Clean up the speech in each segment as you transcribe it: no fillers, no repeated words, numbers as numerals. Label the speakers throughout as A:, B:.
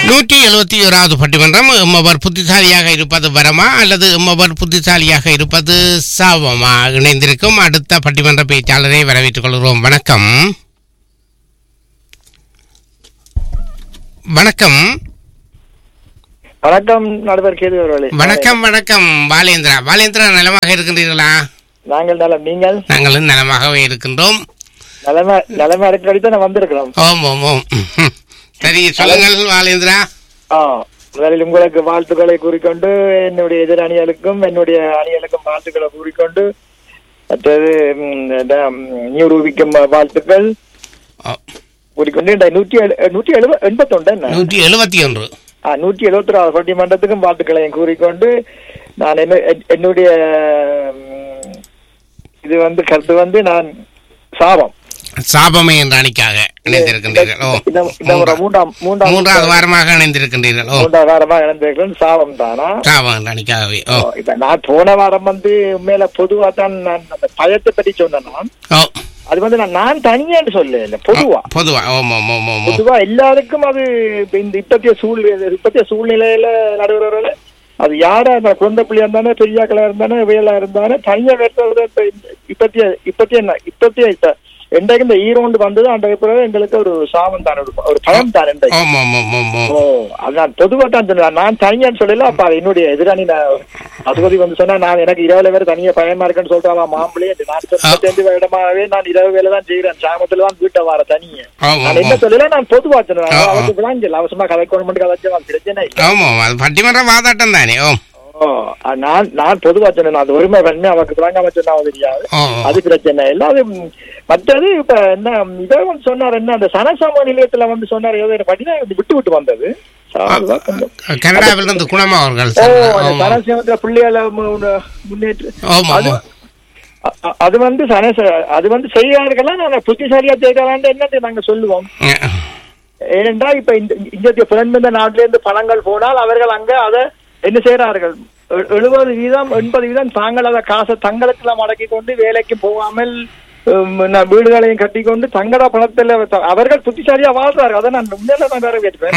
A: 171வது பட்டிமன்றம் எம்மவர் புத்திசாலியாக இருப்பது வரமா அல்லது எம்மவர் புத்திசாலியாக இருப்பது சாபமா இணைந்திருக்கும் அடுத்த பட்டிமன்ற பேச்சாளரை வரவேற்றுக் கொள்கிறோம். வணக்கம். வணக்கம்.
B: வணக்கம் நடுவர் கேது அவர்களே.
A: வணக்கம் வணக்கம் பாலேந்திரா. பாலேந்திரா நலமாக இருக்கின்றீர்களா?
B: நாங்கள் நலம். நீங்கள்?
A: நாங்களும் நலமாகவே இருக்கின்றோம்.
B: நலமா இருக்கிற நான் வந்திருக்கிறோம்.
A: ஓம் ஓம் ஓம். சரி சொல்லுங்கள் பாலேந்திரா.
B: முதலில் உங்களுக்கு வாழ்த்துக்களை கூறிக்கொண்டு என்னுடைய எதிர் அணிகளுக்கும் என்னுடைய அணிகளுக்கும் வாழ்த்துக்களை கூறிக்கொண்டு மற்றது நியூ ரூபிக்கும் வாழ்த்துக்கள் கூறிக்கொண்டு 181 171 பட்டிமன்றத்துக்கும் வாழ்த்துக்களையும் கூறிக்கொண்டு நான் என்னுடைய இது கருத்து நான்
A: சாபமே என்ற அணிக்காக இணைந்திருக்கின்றீர்கள். மூன்றாவது வாரமாக இணைந்திருக்கின்றீர்கள்.
B: சாபம் தானா?
A: சாபம் என்ற அணிக்காகவே.
B: நான் போன வாரம் உண்மையில பொதுவா தான் நான் அந்த பயத்தை பற்றி சொன்னேன். அது நான் தனியான்னு சொல்ல பொதுவா எல்லாருக்கும் அது இப்பத்திய சூழ்நிலையில நடுவர்கள அது யாரா இருந்தா குழந்தை பிள்ளையா இருந்தானே பெரியாக்களா இருந்தானே வேலா இருந்தானே தனியா இப்பத்திய என்றைக்கு இந்த ஈரோண்டு வந்தது அந்த எங்களுக்கு ஒரு சாபம் தான், ஒரு பயம் தான். அதான் பொதுவா தான் சொன்னேன், நான் தனியான்னு சொல்லல. அப்ப என்னுடைய எதிராணி அதுபதி சொன்னா நான் எனக்கு இரவுல வேற தனியா பயமா இருக்குன்னு சொல்லிட்டு மாம்பிள்ளையே நான் 35 வருடமாவே நான் இரவு வேலை தான் செய்யறேன், சாமத்துல தான் வீட்டை வர தனியே. நான் என்ன சொல்லல, நான் பொதுவா சொன்னேன். அவருக்கு விளாஞ்சல் அவசரமா கதைக்கணும் கதைச்சா பிரச்சனை
A: பட்டிமன்ற வாதாட்டம் தானே.
B: நான் பொதுவா சொன்னேன், அது ஒருமை பண்ணி அவருக்கு விளங்காம சொன்னா தெரியாது, அது பிரச்சனை இல்லை. அது மற்றது இப்ப என்ன இதை சொன்னார், என்ன அந்த சனசம நிலையத்துல சொன்னார், ஏதோ படினா விட்டு வந்தது
A: கனடாவிலிருந்து குணமா அவர்கள்
B: சனசமத்துல பிள்ளையால முன்னேற்றம் அது செய்யார்கள்லாம் நாங்க புத்திசாலியா செய்யலான்னு என்ன நாங்க சொல்லுவோம். ஏனென்றா இப்ப இந்த புலன்பெயர்ந்த நாட்டில இருந்து பணங்கள் போனால் அவர்கள் அங்க அதை என்ன செய்யறார்கள், 70% 80% தாங்கள் அதை காசை தங்களுக்கெல்லாம் அடக்கி கொண்டு வேலைக்கு போகாமல் வீடுகளையும் கட்டி கொண்டு தங்கட பணத்துல அவர்கள் புத்திசாலியா வாழ்றார்கள். அதை நான் முன்னேற வரவேற்பேன்.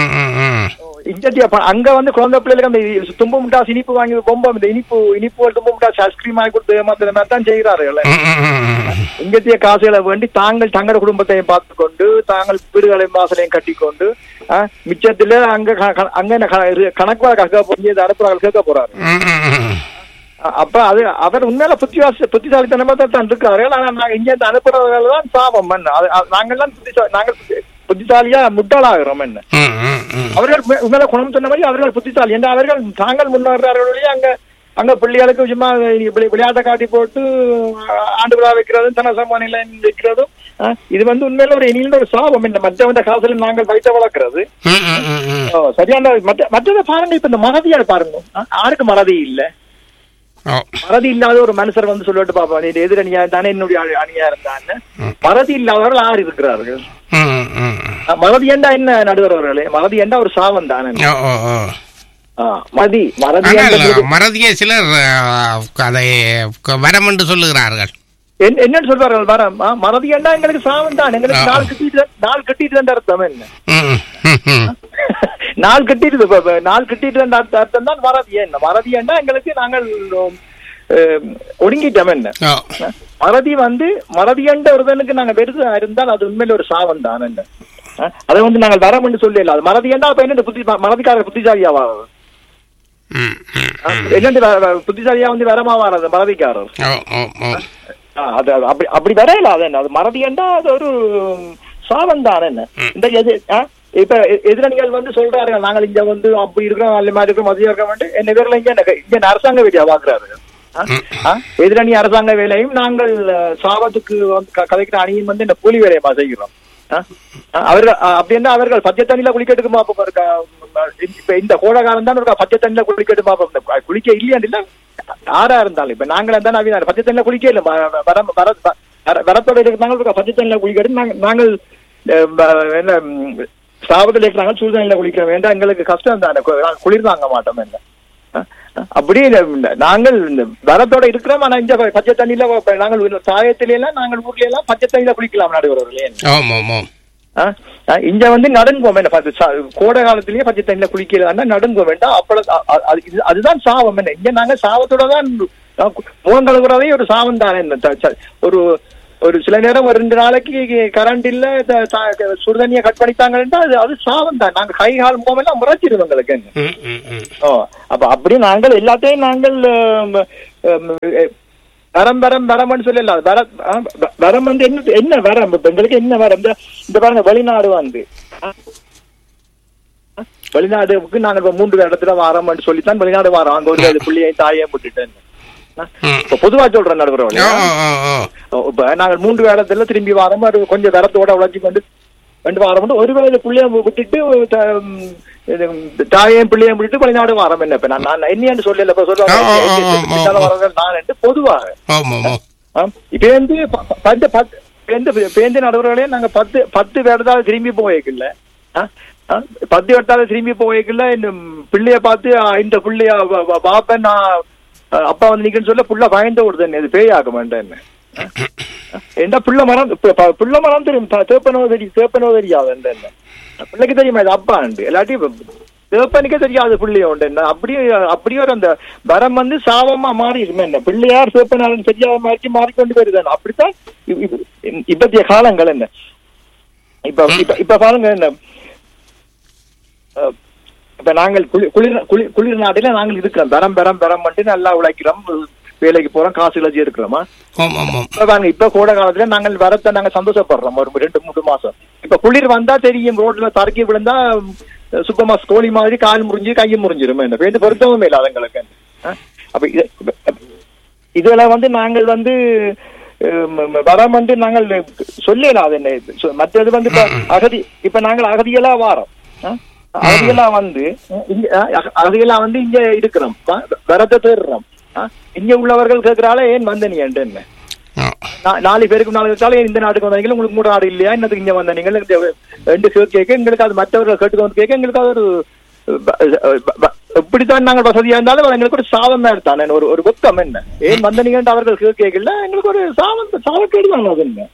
B: அங்க குழந்தை பிள்ளைகளுக்கு அந்த தும்பு முட்டாசு இனிப்பு வாங்கி பொம்பம் இந்த இனிப்பு தும்பு முட்டாசு ஐஸ்கிரீம் வாங்கி கொடுத்து ஏமாத்துற மாதிரி தான் செய்கிறார்கள். இங்கத்திய காசுகளை வேண்டி தாங்கள் தங்கட குடும்பத்தையும் பார்த்து கொண்டு தாங்கள் வீடுகளையும் வாசலையும் கட்டி கொண்டு மிச்சத்துல அங்க கணக்கு அனுப்புறாங்க கேட்க போறாரு. அப்ப அது அவர் உண்மையில புத்திசாலித்தனமா தான் இருக்கார்கள். ஆனா நாங்க இங்க இருந்து அனுப்புறவர்கள் தான் சாபம். நாங்கள்லாம் நாங்கள் புத்திசாலியா முட்டாளாகிறோம். என்ன அவர்கள் உண்மையில குணம் சொன்ன மாதிரி அவர்கள் புத்திசாலி என்று அவர்கள் தாங்கள் முன்னேறார்களே. அங்க பிள்ளைகளுக்கு சும்மா விளையாட்டை காட்டி போட்டு ஆண்டு விழா வைக்கிறதும் தனசம நிலை வைக்கிறதும் இது உண்மையில ஒரு இனியில ஒரு சாபம். என்ன மற்றவந்த காசுல நாங்கள் வைத்த வளர்க்கிறது சரியான. மற்றதை பாருங்க, இப்ப இந்த மறதியா பாருங்க, யாருக்கு மறதி இல்லை? மறதி இல்லாத ஒரு மனுஷர் சொல்லிட்டு பாப்பா, நீ எதிரணியா தானே என்னுடைய அணியா இருந்தான்னு. மறதி இல்லாதவர்கள் யார் இருக்கிறார்கள்? மறதி என்றா என்ன நடுவர்களே? மறதி என்றா ஒரு சாபம் தானே.
A: மறதியை சிலர் அதை வரம் என்று சொல்லுகிறார்கள்.
B: என்னன்னு சொல்வார்கள் வரம்? மறதி என்றா எங்களுக்கு சாபம் தான். எங்களுக்கு நாள் கட்டிட்டு அர்த்தம் என்ன? நாள் கட்டிட்டு அர்த்தம் தான் மறதி. என்ன மறதி என்றா எங்களுக்கு நாங்கள் ஒடுங்கிட்டோம். என்ன மறதி மறதி என்ற ஒருவனுக்கு நாங்க பெருசா இருந்தால் அது உண்மையில ஒரு சாபம் தான். என்ன அதை நாங்கள் வரம் என்று சொல்லல. அது மறதி என்றா அப்ப என்ன மறதிக்காரர் புத்திசாலியாவா? என்ன புத்திசாலியா வரமா வர்றது மறதிக்காரர்? அது அப்படி வரையல. அது என்ன அது மறதி என்றா அது ஒரு சாபம் தான். என்ன இந்த இப்ப எதிரணிகள் சொல்றாரு, நாங்கள் இங்க அப்படி இருக்கிறோம் அல்ல மாதிரி இருக்கிறோம் மதியம் இருக்க வேண்டும் என்ன பேர்ல இங்க அரசாங்க வேலையா பாக்குறாரு. எதிரணி அரசாங்க வேலையும் நாங்கள் சாபத்துக்கு கதைக்கிற அணியும் இந்த கூலி வேலையமா செய்கிறோம். அவர்கள் அப்படி என்ன அவர்கள் பச்சை தண்ணியில குளிக்கட்டுக்கு பாப்போம். இப்ப இந்த கோடைகாலம் தான் ஒரு பச்சை தண்ணியில குளிக்கட்டு பாப்போம். குளிக்க இல்லையா இல்ல யாரா இருந்தாலும் இப்ப நாங்கள் இருந்தாலும் பச்சை தண்ணியில குளிக்க இல்ல வரத்தோட இருக்கிறாங்க பச்சை தண்ணியில குளிக்கட்டு நாங்கள் என்ன சாபத்தில் இருக்கிறாங்க சூழ்நிலையில குளிக்க வேண்டாம். எங்களுக்கு கஷ்டம் தானே, குளிர் தாங்க மாட்டோம். என்ன அப்படி நாங்கள் இந்த வரத்தோட இருக்கிறோம். ஆனா இந்த பச்சை தண்ணியில நாங்கள் சாயத்தில எல்லாம் நாங்கள் ஊர்ல எல்லாம் பச்சை தண்ணியில குளிக்கலாம் நடுவர்களே. இங்க வந்து நடுங்குவோம் என்ன கோடை காலத்திலேயே பச்சை தண்ணியில குளிக்கிறதா நடுங்குவோம் வேண்டாம். அப்ப அதுதான் சாவம் என்ன. இங்க நாங்க சாவத்தோட தான் முகம் கழுவுறதே ஒரு சாவம் தானே. ஒரு ஒரு சில நேரம் ஒரு 2 நாளைக்கு கரண்ட் இல்ல சுடுதண்ணியை கட் பண்ணித்தாங்கன்னா அது சாவம் தான். நாங்க கை கால் முகம் எல்லாம் முறைச்சிருவோம் எங்களுக்கு. அப்ப அப்படி நாங்கள் எல்லாத்தையும் நாங்கள் வரம்னு சொல்லலாம். வரம் வந்து என்ன வரம் எங்களுக்கு என்ன வரம் இந்த பாருங்க வெளிநாடு வந்து வெளிநாடுக்கு நாங்க 3 இடத்துல வாரம்னு சொல்லித்தான் வெளிநாடு வாரம். அங்க ஒரு பிள்ளையை தாயை விட்டுட்டேன். பொதுவா சொல்றேன் நடுவர். இப்ப நாங்கள் 3 இடத்துல திரும்பி வாரம் கொஞ்சம் விரத்தோட உழைச்சி கொண்டு 2 வாரம் ஒருவேளை பிள்ளைய விட்டுட்டு தாயையும் பிள்ளையும் விட்டுட்டு வெளிநாடு வாரம் என்ன. இப்ப நான் என்னன்னு சொல்லல சொல்லுவாங்க நான் பொதுவாக இப்ப வந்து நடுவர்களே நாங்க 10 இடத்தால திரும்பி போய்க்கல 10 இடத்தால திரும்பி போய்க்கல. பிள்ளைய பார்த்து இந்த பிள்ளைய பாப்பேன் நான் அப்பா வந்து நீங்கன்னு சொல்ல புள்ள பயந்த ஒரு தண்ணி அது பேயாக வேண்டாம் என்ன. என்ன புள்ள மரம் தெரியும் தேப்பனோ தெரியாது என்ன பிள்ளைக்கு தெரியுமா இது அப்பா உண்டு எல்லாத்தையும் தேப்பனுக்கே தெரியாது பிள்ளைய உண்டு என்ன. அப்படியே ஒரு அந்த வரம் வந்து சாபமா மாறிடுமே என்ன. பிள்ளையார் தேப்பனாரும் தெரியாத மாதிரி மாறிக்கொண்டு வருது. அப்படித்தான் இப்பத்திய காலங்கள் என்ன. இப்ப பாருங்க என்ன. இப்ப நாங்கள் குளிர் நாட்டில நாங்கள் இருக்கிறோம். பெறம் பண்ணி நல்லா உழைக்கிறோம், வேலைக்கு போறோம், காசு இழச்சி இருக்கிறோமா. இப்ப கோடை காலத்துல நாங்கள் வரத்தை நாங்க சந்தோஷப்படுறோம் ஒரு 2-3 மாசம். இப்ப குளிர் வந்தா தெரியும் ரோட்ல தறக்கி விழுந்தா சூப்பர் கோழி மாதிரி கால் முறிஞ்சு கையை முறிஞ்சிரும் என்ன. பேருந்து பொருத்தவும் இல்லை அதுங்களுக்கு. அப்ப இதுல வந்து நாங்கள் வந்து வரம் வந்து நாங்கள் சொல்லலாம். அது என்ன மற்றது வந்து இப்ப நாங்கள் அகதியெல்லாம் வாரோம். அகதியெல்லாம் வந்து இங்க இருக்கிறோம், வரத்தை தேடுறோம். இங்க உள்ளவர்கள் கேட்கிறால ஏன் வந்த நீ என்ன 4 பேருக்கு 4 கேட்டாலும் இந்த நாட்டுக்கு வந்தீங்க உங்களுக்கு 3 நாடு இல்லையா என்னதுக்கு இங்க வந்த நீங்கள் 2 கேட்க எங்களுக்கு அது மற்றவர்கள் கேட்டுக்கொண்டு கேட்க எங்களுக்கு அது ஒரு எப்படித்தான் நாங்கள் வசதியா இருந்தாலும் எங்களுக்கு ஒரு சாதம் தான் எடுத்தானே ஒரு வெக்கம் என்ன. ஏன் வந்த நீங்க அவர்கள் கேட்கல எங்களுக்கு ஒரு சாவக்கேடு தான் அது என்ன.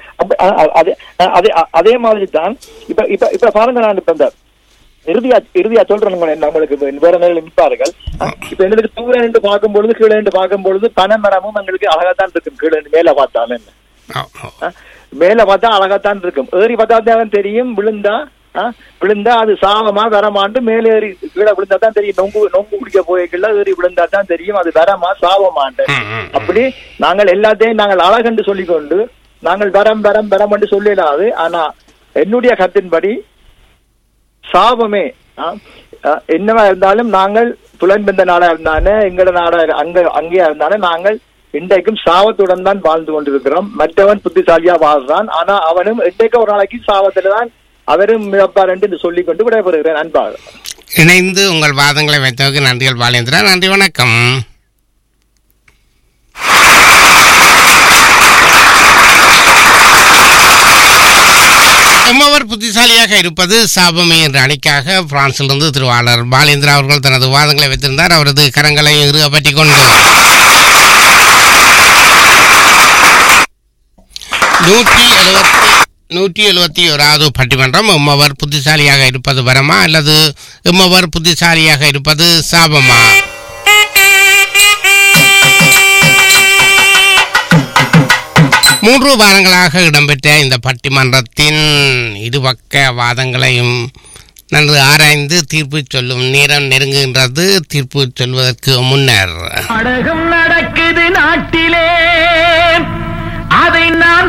B: அதே மாதிரி தான் இப்ப பாருங்க. நான் இப்ப இந்த இறுதியா சொல்றேன் நம்மளுக்கு வேற நிலையில் நிற்பார்கள். இப்ப எங்களுக்கு தூர நின்று பார்க்கும்பொழுது கீழே நின்று பார்க்கும்பொழுது பனைமரமும் எங்களுக்கு அழகாத்தான் இருக்கும். கீழே மேல பார்த்தாலும் என்ன மேல பார்த்தா அழகாத்தான் இருக்கும். ஏறி பார்த்தா தெரியும் விழுந்தா அது சாவமா வரமாண்டு மேலே ஏறி கீழே விழுந்தா தான் தெரியும். நொங்கு குடிக்க போய்க்குள்ள ஏறி விழுந்தா தான் தெரியும் அது வரமா சாவமாண்டு. அப்படி நாங்கள் எல்லாத்தையும் நாங்கள் அழகென்று சொல்லிக்கொண்டு நாங்கள் வரம் என்று சொல்லலாது. ஆனா என்னுடைய கருத்தின்படி சாபமே என்னவா இருந்தாலும் நாங்கள் புலன்பெந்த நாடா இருந்தானே எங்கட நாடா அங்கேயா இருந்தானே நாங்கள் இன்றைக்கும் சாவத்துடன் தான் வாழ்ந்து கொண்டிருக்கிறோம். மற்றவன் புத்திசாலியா வாழ்றான். ஆனா அவனும் இன்றைக்கு ஒரு நாளைக்கு சாவத்துலதான் அவரும் மிதப்பார் என்று சொல்லிக் கொண்டு விடைபெறுகிறேன். அன்பாக
A: இணைந்து உங்கள் வாதங்களை வைத்தவருக்கு நன்றிகள் பாலேந்திரா. நன்றி, வணக்கம். எம்மவர் புத்திசாலியாக இருப்பது சாபமே என்ற அணிக்காக பிரான்சிலிருந்து திருவாளர் பாலேந்திரா அவர்கள் தனது வாதங்களை வைத்திருந்தார். அவரது கரங்களை பற்றி கொண்டு 171வது பட்டிமன்றம் எம்மவர் புத்திசாலியாக இருப்பது வரமா அல்லது எம்மவர் புத்திசாலியாக இருப்பது சாபமா? மூன்று வாரங்களாக இடம்பெற்ற இந்த பட்டிமன்றத்தின் இருபக்க வாதங்களையும் நன்கு ஆராய்ந்து தீர்ப்பு சொல்லும் நேரம் நெருங்குகின்றது. தீர்ப்பு சொல்வதற்கு முன்னர்
C: நாடகம் நடக்குது நாட்டிலே.